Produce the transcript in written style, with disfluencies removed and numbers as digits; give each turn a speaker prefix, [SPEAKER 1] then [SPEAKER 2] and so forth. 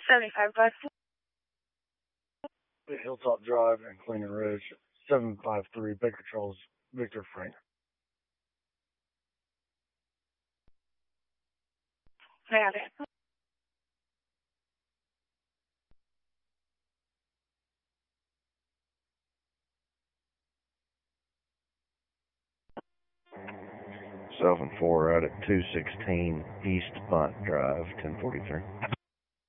[SPEAKER 1] 75 Drive.
[SPEAKER 2] Hilltop Drive and Cleaner Ridge, 753 Baker Charles, Victor Frank.
[SPEAKER 1] Got it.
[SPEAKER 3] Self and 4 out at 216 East Pont Drive, 1043.